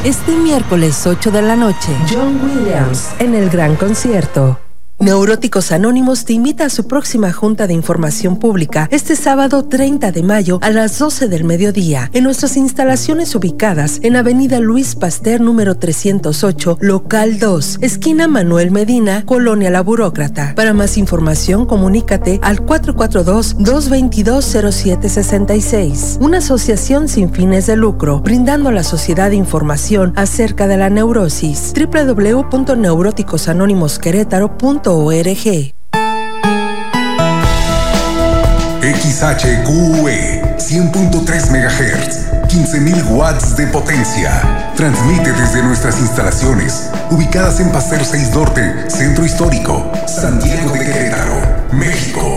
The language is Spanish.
Este miércoles 8 de la noche, John Williams en el Gran Concierto. Neuróticos Anónimos te invita a su próxima junta de información pública este sábado 30 de mayo a las 12 del mediodía en nuestras instalaciones ubicadas en Avenida Luis Pasteur número 308, local 2, esquina Manuel Medina, Colonia La Burócrata. Para más información, comunícate al 442-222-0766. Una asociación sin fines de lucro, brindando a la sociedad información acerca de la neurosis. www.neuróticosanónimosquerétaro.org. XHQE 100.3 MHz, 15.000 watts de potencia. Transmite desde nuestras instalaciones, ubicadas en Pasteur 6 Norte, Centro Histórico, Santiago de Querétaro, México.